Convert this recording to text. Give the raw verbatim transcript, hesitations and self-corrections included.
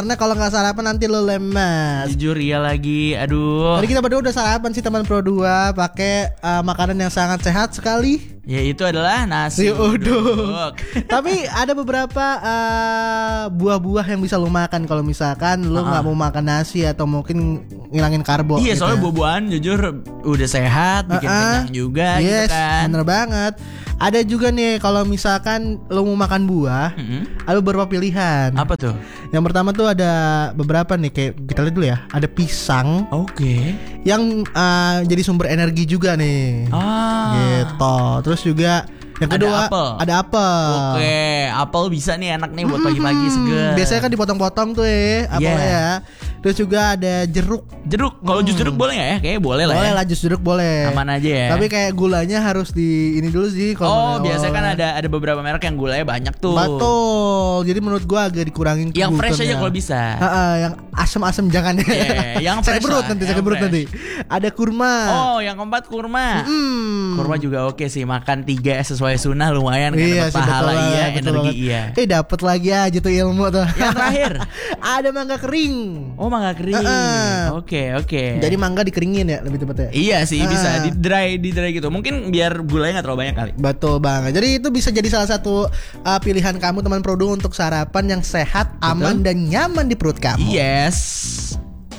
Karena kalau nggak sarapan nanti lo lemas. Jujur iya lagi, aduh. Tadi kita berdua udah sarapan sih teman Pro dua, pakai uh, makanan yang sangat sehat sekali. Ya itu adalah nasi uduk. Tapi ada beberapa uh, buah-buah yang bisa lo makan kalau misalkan lo nggak uh-uh. mau makan nasi atau mungkin ngilangin karbo. Iya, gitu. Soalnya buah-buahan jujur udah sehat, bikin uh-uh. kenyang juga. Yes, gitu kan. bener banget. Ada juga nih kalau misalkan lo mau makan buah, mm-hmm. ada beberapa pilihan. Apa tuh? Yang pertama tuh ada beberapa nih, kayak kita lihat dulu ya. Ada pisang. Oke. Okay. Yang uh, jadi sumber energi juga nih. Ah. Gitu. Terus juga yang kedua ada apel. Ada apel. Oke, apel bisa nih enak nih buat pagi-pagi seger. Biasanya kan dipotong-potong tuh ya, apelnya yeah. ya. Terus juga ada jeruk. Jeruk, kalau hmm. jus jeruk boleh nggak ya? Kayaknya boleh lah. Boleh ya. lah, jus jeruk boleh. Aman aja ya. Tapi kayak gulanya harus di ini dulu sih. Oh, biasanya kan ada ada beberapa merek yang gulanya banyak tuh. Betul. Jadi menurut gua agak dikurangin. Yang fresh aja kalau bisa. Uh-uh, yang asam-asam jangan. Yeah, yang fresh. Sakit perut nanti, sakit perut nanti. Ada kurma. Oh, yang keempat kurma. Mm. Kurma juga oke sih, makan tiga sesuai sunnah lumayan kan, iya, dapat pahala betul, iya, betul energi banget. iya. Eh dapat lagi aja tuh ilmu tuh. Yang terakhir ada mangga kering. Oh, mangga kering. Oke, uh-uh. oke. Okay, okay. Jadi mangga dikeringin ya lebih tepatnya. Iya sih, uh. bisa di dry, di dry gitu. Mungkin biar gulanya enggak terlalu banyak kali. Betul banget. Jadi itu bisa jadi salah satu uh, pilihan kamu teman Produ untuk sarapan yang sehat, aman, betul, dan nyaman di perut kamu. Yes.